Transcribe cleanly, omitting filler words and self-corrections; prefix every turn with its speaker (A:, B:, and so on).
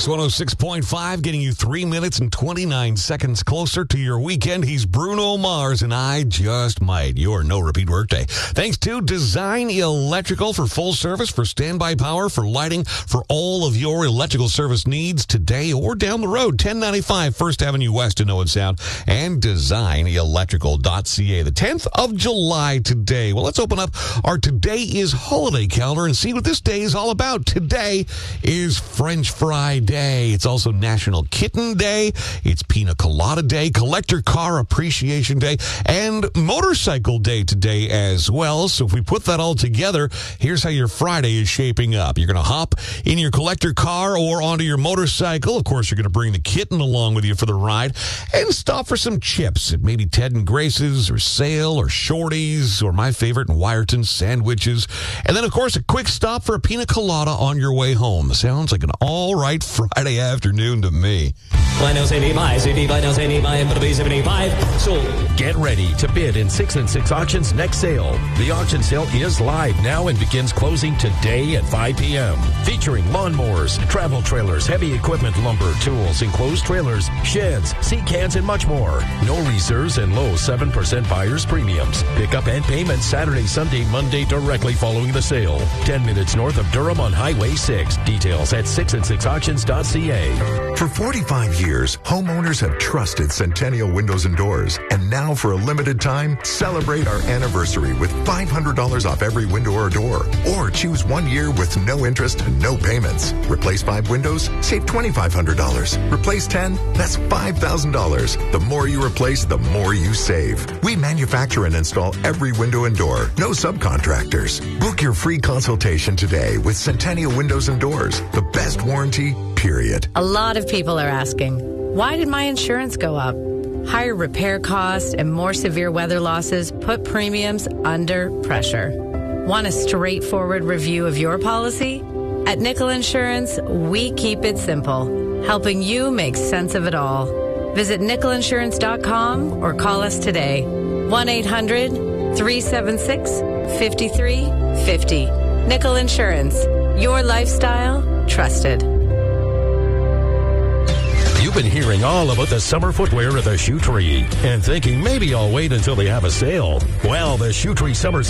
A: Kicks 106.5, getting you 3 minutes and 29 seconds closer to your weekend. He's Bruno Mars, and I just might. Your no-repeat workday. Thanks to Design Electrical for full service, for standby power, for lighting, for all of your electrical service needs today or down the road. 1095 First Avenue West in Owen Sound, and designelectrical.ca. The 10th of July today. Well, let's open up our Today is Holiday calendar and see what this day is all about. Today is French Fry Day. It's also National Kitten Day. It's Pina Colada Day, Collector Car Appreciation Day, and Motorcycle Day today as well. So if we put that all together, here's how your Friday is shaping up. You're going to hop in your collector car or onto your motorcycle. Of course, you're going to bring the kitten along with you for the ride and stop for some chips at maybe Ted and Grace's or Sale or Shorty's or my favorite, Wyerton sandwiches. And then, of course, a quick stop for a Pina Colada on your way home. Sounds like an all right Friday afternoon to me.
B: So get ready to bid in 6 and 6 Auctions next sale. The auction sale is live now and begins closing today at 5 p.m. Featuring lawnmowers, travel trailers, heavy equipment, lumber, tools, enclosed trailers, sheds, sea cans, and much more. No reserves and low 7% buyer's premiums. Pickup and payment Saturday, Sunday, Monday directly following the sale. 10 minutes north of Durham on Highway 6. Details at 6and6auctions.ca.
C: For 45 years, homeowners have trusted Centennial Windows and Doors. And now for a limited time, celebrate our anniversary with $500 off every window or door. Or choose 1 year with no interest and no payments. Replace 5 windows, save $2,500. Replace 10, that's $5,000. The more you replace, the more you save. We manufacture and install every window and door. No subcontractors. Book your free consultation today with Centennial Windows and Doors. The best warranty, period.
D: A lot of people are asking, why did my insurance go up? Higher repair costs and more severe weather losses put premiums under pressure. Want a straightforward review of your policy? At Nickel Insurance, we keep it simple, helping you make sense of it all. Visit nickelinsurance.com or call us today. 1-800-376-5350. Nickel Insurance. Your lifestyle, trusted.
B: You've been hearing all about the summer footwear at the Shoe Tree and thinking maybe I'll wait until they have a sale. Well, the Shoe Tree Summer